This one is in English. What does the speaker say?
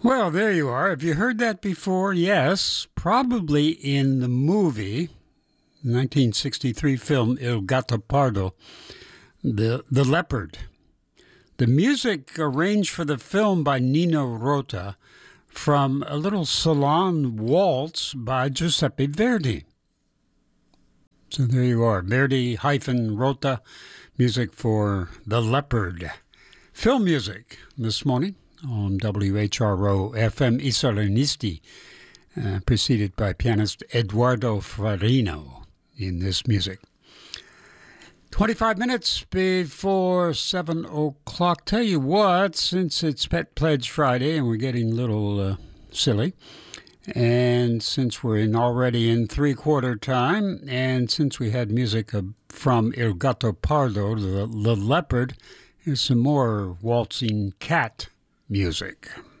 Well, there you are. Have you heard that before? Yes, probably in the movie, 1963 film Il Gattopardo, the Leopard. The music arranged for the film by Nino Rota from a little salon waltz by Giuseppe Verdi. So there you are, Verdi-Rota, music for The Leopard. Film music this morning on WHRO FM Isolinisti, preceded by pianist Eduardo Farino in this music. 25 minutes before 7 o'clock. Tell you what, since it's Pet Pledge Friday and we're getting a little silly, and since we're already in three-quarter time, and since we had music from Il Gattopardo, the Leopard, here's some more waltzing cat music.